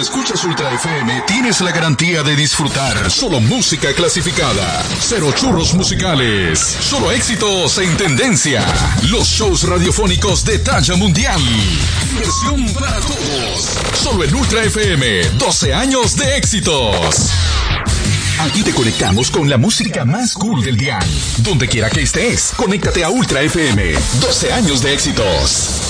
escuchas Ultra FM, tienes la garantía de disfrutar solo música clasificada, cero churros musicales, solo éxitos en tendencia, los shows radiofónicos de talla mundial, diversión para todos, solo en Ultra FM, 12 años de éxitos. Aquí te conectamos con la música más cool del dial. Donde quiera que estés, conéctate a Ultra FM, 12 años de éxitos.